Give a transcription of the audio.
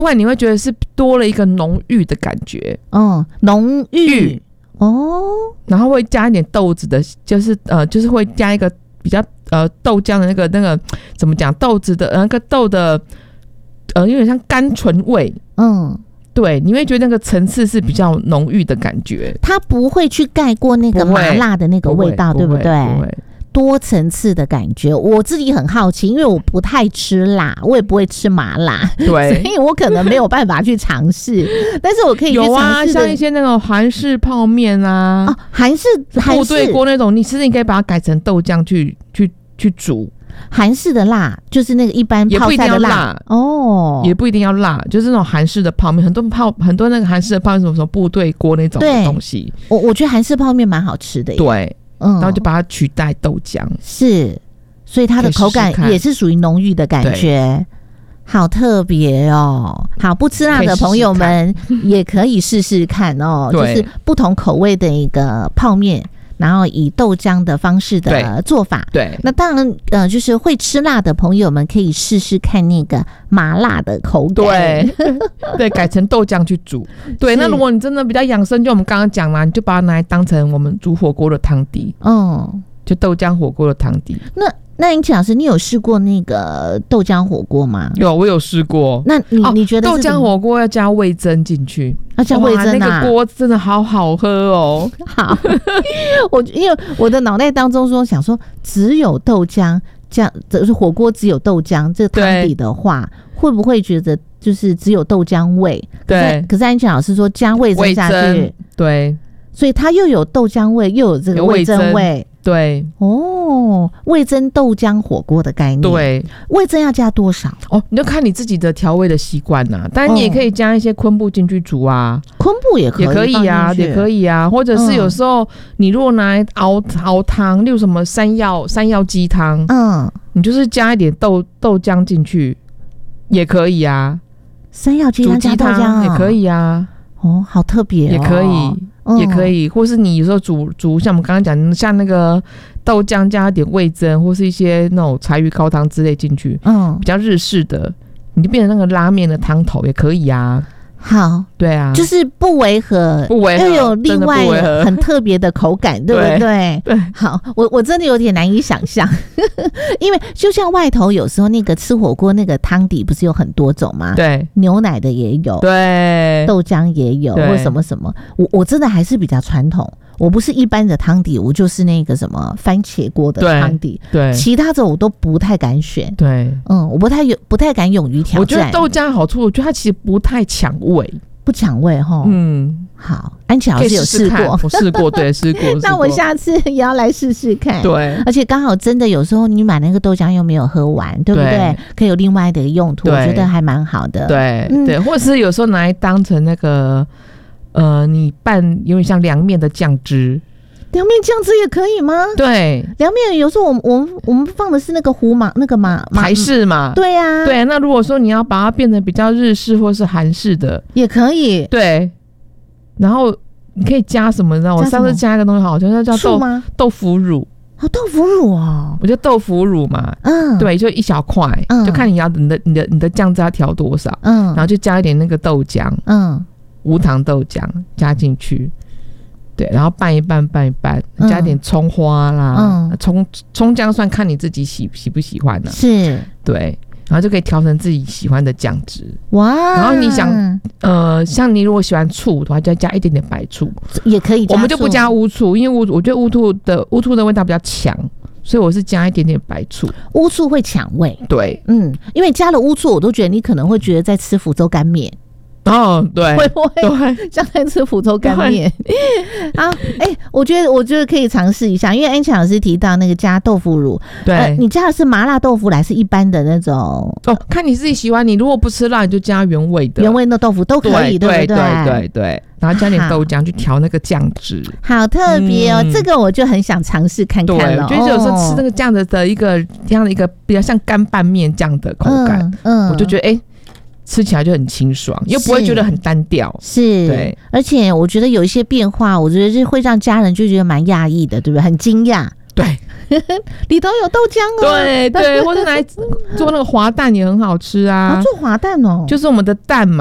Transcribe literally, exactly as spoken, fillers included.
外你会觉得是多了一个浓郁的感觉， 嗯，浓郁哦， 然后会加一点豆子的，就是呃，就是会加一个比较呃豆浆的那个那个怎么讲，豆子的、呃、那个豆的呃有点像甘醇味， 嗯。 对，你会觉得那个层次是比较浓郁的感觉， 它不会去盖过那个麻辣的那个味道，对不对？ 不会， 多层次的感觉。我自己很好奇，因为我不太吃辣，我也不会吃麻辣， 对， 所以我可能没有办法去尝试。但是我可以去尝试。有啊，像一些那种韩式泡面啊， 哦，韩式部队锅那种，你其实你可以把它改成豆浆去去去煮。 韩式的辣就是那个一般泡菜的辣哦， 也不一定要辣，就是那种韩式的泡面，很多泡很多那个韩式的泡面，什么什么部队锅那种的东西。 我我觉得韩式泡面蛮好吃的耶。 对，嗯，然后就把它取代豆浆， 是，所以它的口感也是属于浓郁的感觉，好特别哦。好，不吃辣的朋友们也可以试试看哦，就是不同口味的一个泡面。然后以豆浆的方式的做法， 对， 那当然，呃，就是会吃辣的朋友们可以试试看那个麻辣的口感， 对，对，改成豆浆去煮，对。那如果你真的比较养生，就我们刚刚讲啦，你就把它拿来当成我们煮火锅的汤底，嗯，就豆浆火锅的汤底。那那英奇老师，你有试过那个豆浆火锅吗？ 有，我有试过。 那你、哦、你觉得豆浆火锅要加味噌进去？ 要加味噌啊？ 那个锅真的好好喝哦。 好，我因为我的脑袋当中说想说，只有豆浆这样，就是火锅只有豆浆这个汤底的话，会不会觉得就是只有豆浆味？ 对。 可是安琪老师说加味噌下去， 对， 所以它又有豆浆味，又有这个味噌味。 对哦，味噌豆浆火锅的概念。 对， 味噌要加多少？ 哦，你就看你自己的调味的习惯呐。当然，你也可以加一些昆布进去煮啊， 昆布也可以， 也可以啊，也可以啊。或者是有时候你如果拿来熬熬汤，例如什么山药山药鸡汤，嗯，你就是加一点豆豆浆进去，也可以啊。 山药鸡汤加豆浆、哦、 也可以啊。 哦，好特别哦， 也可以。也可以，或是你有时候煮煮像我们刚刚讲，像那个豆浆加一点味噌，或是一些那种柴鱼高汤之类进去，嗯，比较日式的，你就变成那个拉面的汤头也可以啊。 好， 对啊， 就是不违和， 不违和， 又有另外很特别的口感，对不对？ 对， 好，我我真的有点难以想象，因为就像外头有时候那个吃火锅那个汤底不是有很多种吗？ 对， 牛奶的也有， 对， 豆浆也有，或什么什么。我我真的还是比较传统，我不是一般的汤底，我就是那个什么番茄锅的汤底， 对， 其他的我都不太敢选， 对， 嗯，我不太有不太敢勇于挑战。 我觉得豆浆好处，我觉得它其实不太抢味， 不抢味哈。嗯，好，安琪老师有试过， 我试过，对，试过。 那我下次也要来试试看。 对， 而且刚好真的有时候你买那个豆浆又没有喝完，对不对？对，可以有另外的用途，我觉得还蛮好的。 对、嗯、对，或者是有时候拿来当成那个呃，你拌有点像凉面的酱汁。 凉面酱汁也可以吗？ 对， 凉面有时候我们我们我们放的是那个胡麻那个麻台式嘛， 对呀、啊， 对。那如果说你要把它变成比较日式或是韩式的， 也可以。 对，然后你可以加什么呢？我上次加一个东西，好像叫豆豆腐乳。 哦，豆腐乳哦， 我觉得豆腐乳嘛，嗯，对，就一小块，嗯，就看你要你的你的你的酱汁要调多少，嗯，然后就加一点那个豆浆，嗯，无糖豆浆加进去。对，然后拌一拌，拌一拌，加点葱花啦，葱葱姜蒜看你自己喜喜不喜欢呢、啊？ 是， 对，然后就可以调成自己喜欢的酱汁。 哇！ 然后你想，呃，像你如果喜欢醋的话，就要加一点点白醋， 也可以加醋。 我们就不加乌醋，因为乌我觉得乌醋的乌醋的味道比较强，所以我是加一点点白醋。 乌醋会抢味， 对， 嗯，因为加了乌醋，我都觉得你可能会觉得在吃福州干面。 哦，对， 会不会像在吃福州干面啊？哎、欸，我觉得我觉得可以尝试一下，因为安琪老师提到那个加豆腐乳， 对、呃， 你加的是麻辣豆腐还是一般的那种？ 哦，看你自己喜欢。你如果不吃辣，你就加原味的， 原味的豆腐都可以，对不对？ 对对对对，然后加点豆浆去调那个酱汁， 好特别哦、嗯！这个我就很想尝试看看了。 对，我觉得有时候吃那个这样的的一个这样的一个比较像干拌面这样的口感，嗯，嗯我就觉得哎。欸吃起来就很清爽，又不会觉得很单调。 是，对，而且我觉得有一些变化，我觉得是会让家人就觉得蛮讶异的，对不对？很惊讶。 对， 里头有豆浆哦，对对，或者拿来做那个滑蛋也很好吃啊， 做滑蛋哦， 就是我们的蛋嘛。